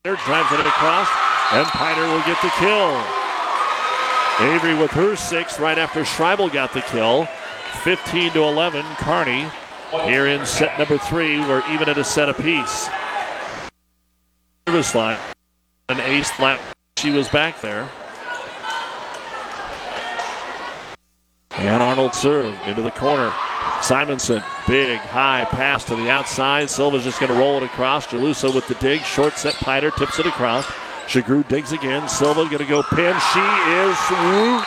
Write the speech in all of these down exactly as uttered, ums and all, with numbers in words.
drives it across, and Piner will get the kill. Avery with her sixth right after Schreibel got the kill. fifteen to eleven, Kearney here in set number three. We're even at a set apiece. Service line, an ace flat. She was back there. And Arnold serve into the corner. Simonson, big, high pass to the outside. Silva's just going to roll it across. Jalusa with the dig. Short set, Piner tips it across. Shagru digs again. Silva going to go pin. She is swoop.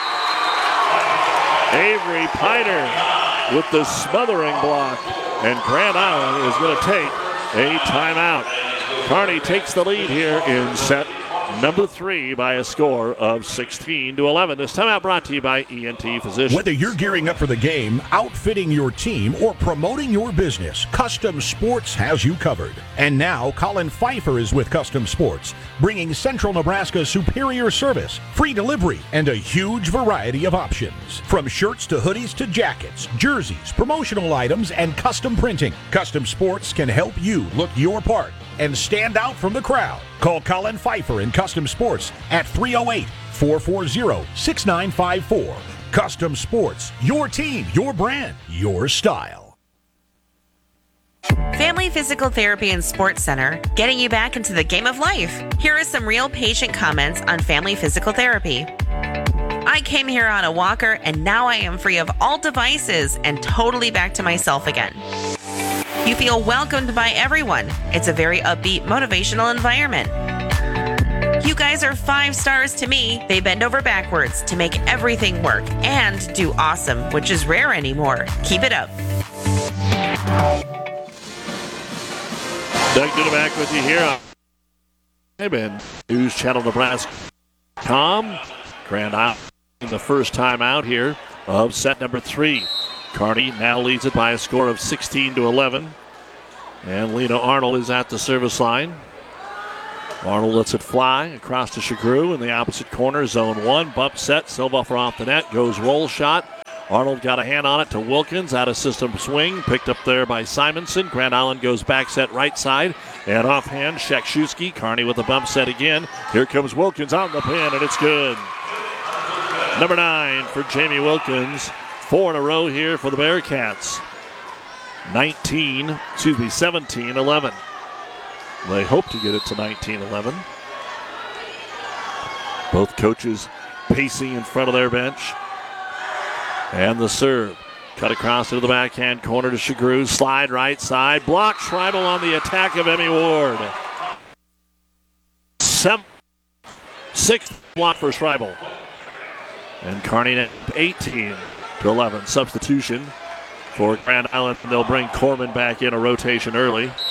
Avery Piner with the smothering block. And Grand Island is going to take a timeout. Kearney takes the lead here in set number three by a score of sixteen to eleven. This timeout brought to you by E N T Physicians. Whether you're gearing up for the game, outfitting your team, or promoting your business, Custom Sports has you covered. And now, Colin Pfeiffer is with Custom Sports, bringing Central Nebraska's superior service, free delivery, and a huge variety of options. From shirts to hoodies to jackets, jerseys, promotional items, and custom printing, Custom Sports can help you look your part and stand out from the crowd. Call Colin Pfeiffer in Custom Sports at three oh eight, four four zero, six nine five four. Custom Sports, your team, your brand, your style. Family Physical Therapy and Sports Center, getting you back into the game of life. Here are some real patient comments on Family Physical Therapy. I came here on a walker and now I am free of all devices and totally back to myself again. You feel welcomed by everyone. It's a very upbeat, motivational environment. You guys are five stars to me. They bend over backwards to make everything work and do awesome, which is rare anymore. Keep it up. Doug Dudeback with you here on Hey, News Channel Nebraska. Tom, Grand Island in the first time out here of set number three. Kearney now leads it by a score of sixteen to eleven. And Lena Arnold is at the service line. Arnold lets it fly across to Shagru in the opposite corner. Zone one, bump set. Silva off the net, goes roll shot. Arnold got a hand on it to Wilkins. Out of system swing, picked up there by Simonson. Grand Island goes back set right side. And offhand, Shakshewski. Kearney with the bump set again. Here comes Wilkins on the pin, and it's good. Number nine for Jamie Wilkins. Four in a row here for the Bearcats. nineteen, excuse me, seventeen eleven. They hope to get it to nineteen eleven. Both coaches pacing in front of their bench. And the serve. Cut across into the backhand corner to Shagru. Slide right side. Block Schreibel on the attack of Emmy Ward. Sem- Sixth block for Schreibel. And Kearney at eighteen to eleven. Substitution for Grand Island. They'll bring Corman back in a rotation early.